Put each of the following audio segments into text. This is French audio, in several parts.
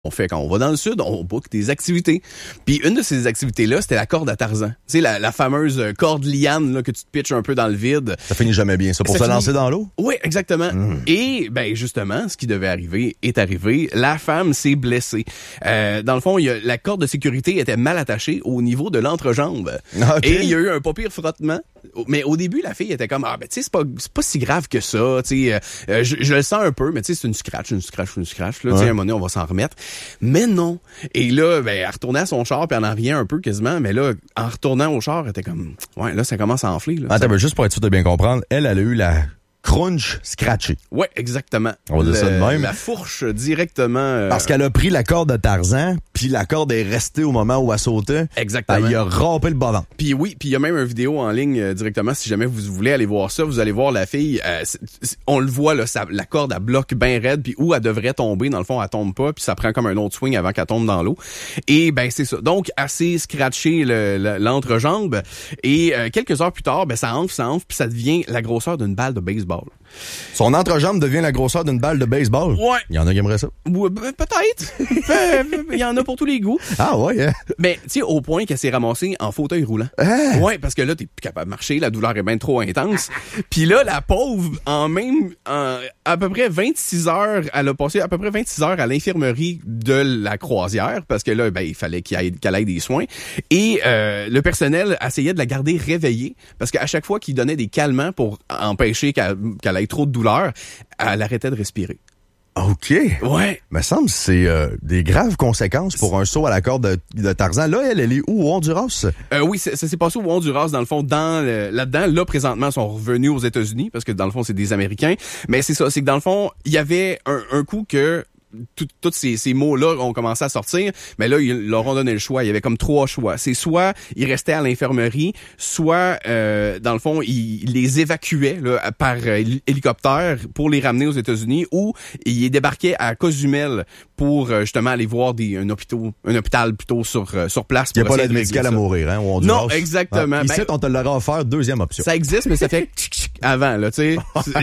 Quand on va dans le sud, on book des activités. Puis une de ces activités-là, c'était la corde à Tarzan. Tu sais, la fameuse corde liane là, que tu te pitches un peu dans le vide. Ça finit jamais bien, ça, pour se lancer dans l'eau? Oui, exactement. Et ben justement, ce qui devait arriver est arrivé. La femme s'est blessée. Dans le fond, la corde de sécurité était mal attachée au niveau de l'entrejambe. Okay. Et il y a eu un pas pire frottement. Mais au début, la fille était comme, tu sais, c'est pas si grave que ça, tu sais, je le sens un peu, mais tu sais, c'est une scratch, là, tu sais, à un moment donné, on va s'en remettre. Mais non. Et là, ben, elle retournait à son char, puis elle en riait un peu quasiment, mais là, en retournant au char, elle était comme, ouais, là, ça commence à enfler, là. Attends, juste pour être sûr de bien comprendre, elle a eu la crunch scratché. Ouais, exactement. On va dire ça de même. La fourche directement. Parce qu'elle a pris la corde de Tarzan, puis la corde est restée au moment où elle sautait. Exactement. Elle a rampé le bas-ventre. Puis oui, puis il y a même une vidéo en ligne directement, si jamais vous voulez aller voir ça, vous allez voir la fille, on le voit, là, la corde, elle bloque bien raide, puis où elle devrait tomber, dans le fond, elle tombe pas, puis ça prend comme un autre swing avant qu'elle tombe dans l'eau. Et ben c'est ça. Donc, assez scratché l'entrejambe, et quelques heures plus tard, ben ça enfle, puis ça devient la grosseur d'une balle de baseball. Son entrejambe devient la grosseur d'une balle de baseball? Ouais. Il y en a qui aimeraient ça? Ouais, peut-être. Il y en a pour tous les goûts. Ah ouais, hein? Mais, tu sais, au point qu'elle s'est ramassée en fauteuil roulant. Ouais, parce que là, t'es plus capable de marcher, la douleur est bien trop intense. Puis là, la pauvre, à peu près 26 heures, elle a passé à peu près 26 heures à l'infirmerie de la Croisière, parce que là, ben, il fallait qu'elle ait des soins. Et le personnel essayait de la garder réveillée, parce qu'à chaque fois qu'il donnait des calmants pour empêcher qu'elle ait trop de douleur, elle arrêtait de respirer. OK. Ouais. Me semble que c'est des graves conséquences pour un saut à la corde de Tarzan. Là, elle est où? Au Honduras? Oui, ça s'est passé au Honduras, dans le fond, là-dedans. Là, présentement, ils sont revenus aux États-Unis, parce que dans le fond, c'est des Américains. Mais c'est ça, c'est que dans le fond, il y avait un coup que tous ces mots-là ont commencé à sortir, mais là, ils leur ont donné le choix. Il y avait comme 3 choix. C'est soit ils restaient à l'infirmerie, soit, dans le fond, ils les évacuaient là, par hélicoptère pour les ramener aux États-Unis, ou ils débarquaient à Cozumel pour justement aller voir un hôpital plutôt sur place. Il n'y a pas l'aide médicale à mourir, hein, au Honduras. Non, exactement. Ici, on te l'aurait offert, deuxième option. Ça existe, mais ça fait avant, là, tu sais.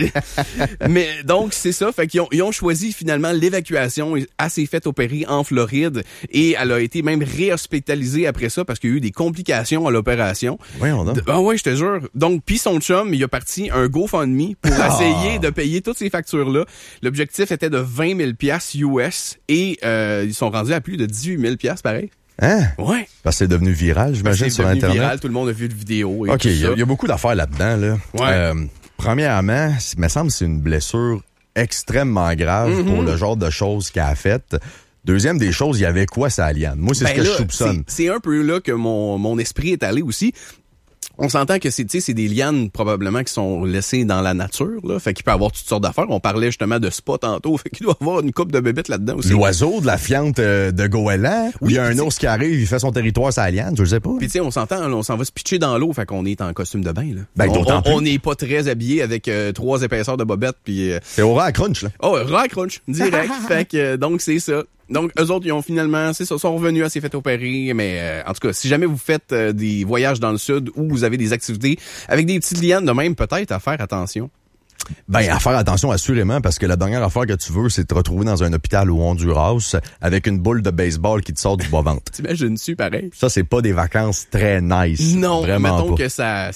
Mais donc, c'est ça. Fait qu'ils ont choisi finalement l'évacuation. Elle s'est fait opérer en Floride et elle a été même réhospitalisée après ça parce qu'il y a eu des complications à l'opération. Oui, on a. Ah ouais, je te jure. Donc, puis son chum, il a parti un GoFundMe pour essayer de payer toutes ces factures-là. L'objectif était de 20 000 $ US et ils sont rendus à plus de 18 000 $, pareil. Hein? Ouais. Parce que c'est devenu viral, j'imagine, sur Internet. Viral, tout le monde a vu de vidéos. Et OK, il y a beaucoup d'affaires là-dedans, là. Ouais. Premièrement, il me semble que c'est une blessure extrêmement grave pour le genre de choses qu'elle a faites. Deuxième des choses, il y avait quoi, ça, liane? Moi, c'est ce que je soupçonne. C'est un peu là que mon esprit est allé aussi. On s'entend que c'est des lianes probablement qui sont laissées dans la nature, là. Fait qu'il peut y avoir toutes sortes d'affaires. On parlait justement de spa tantôt. Fait qu'il doit y avoir une couple de bébites là-dedans aussi. L'oiseau de la fiente de Goéland, où il y a un ours qui arrive, il fait son territoire sur la liane, je sais pas. Puis tu sais, on s'entend, on s'en va se pitcher dans l'eau, fait qu'on est en costume de bain, là. Ben, on n'est pas très habillé avec 3 épaisseurs de bobettes, puis... C'est au rat crunch, là. Oh, rat crunch, direct. Fait que, donc, c'est ça. Donc, eux autres, ils ont finalement, c'est ça, sont revenus, elle s'est fait opérer, mais en tout cas, si jamais vous faites des voyages dans le sud ou vous avez des activités avec des petites lianes de même, peut-être à faire attention. Ben, à faire attention assurément, parce que la dernière affaire que tu veux, c'est de te retrouver dans un hôpital au Honduras avec une boule de baseball qui te sort du bas-ventre. T'imagines-tu, pareil? Ça, c'est pas des vacances très nice. Non, vraiment mettons pas. Que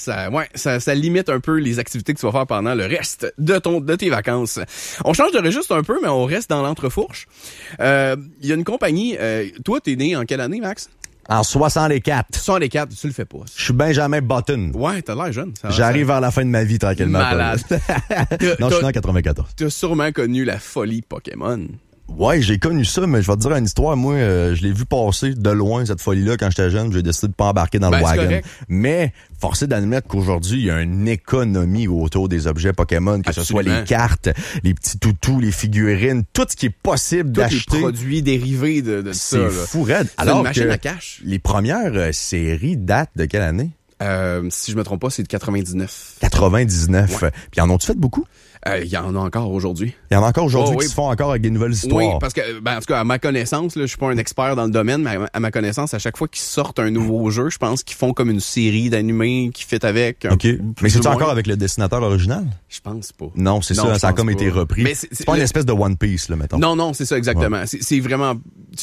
ça limite un peu les activités que tu vas faire pendant le reste de tes vacances. On change de registre un peu, mais on reste dans l'entrefourche. Il y a une compagnie, toi, t'es né en quelle année, Max? En 64. 64, tu le fais pas. Je suis Benjamin Button. Ouais, t'as l'air jeune. J'arrive vers la fin de ma vie tranquillement. Malade. Non, je suis né en 94. T'as sûrement connu la folie Pokémon. Ouais, j'ai connu ça, mais je vais te dire une histoire. Moi, je l'ai vu passer de loin, cette folie-là, quand j'étais jeune. J'ai décidé de pas embarquer dans le wagon. Correct. Mais, forcé d'admettre qu'aujourd'hui, il y a une économie autour des objets Pokémon, que ce soit les cartes, les petits toutous, les figurines, tout ce qui est possible d'acheter. Tous les produits dérivés de ça. C'est fou raide. Alors une machine à cash. Les premières séries datent de quelle année? Si je me trompe pas, c'est de 99. 99. Ouais. Puis en ont-tu fait beaucoup? Il y en a encore aujourd'hui. Il y en a encore aujourd'hui qui se font encore avec des nouvelles histoires. Oui, parce que, en tout cas, à ma connaissance, là, je suis pas un expert dans le domaine, mais à ma connaissance, à chaque fois qu'ils sortent un nouveau jeu, je pense qu'ils font comme une série d'animés qui fit avec. OK. Mais c'est-tu encore avec le dessinateur original? Je pense pas. Non, c'est ça, ça a comme été repris. Mais c'est pas une espèce de One Piece, là, mettons. Non, c'est ça, exactement. Ouais. C'est vraiment,